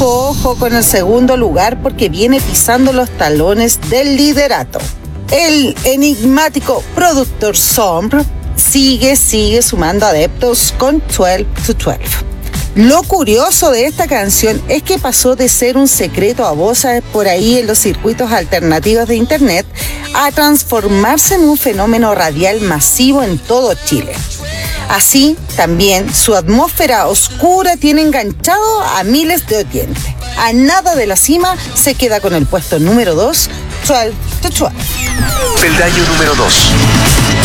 ojo con el segundo lugar porque viene pisando los talones del liderato. El enigmático productor Sombr sigue sumando adeptos con 12 to 12. Lo curioso de esta canción es que pasó de ser un secreto a voces por ahí en los circuitos alternativos de internet a transformarse en un fenómeno radial masivo en todo Chile. Así, también, su atmósfera oscura tiene enganchado a miles de oyentes. A nada de la cima, se queda con el puesto número 2, 12 to 12. Peldaño número 2.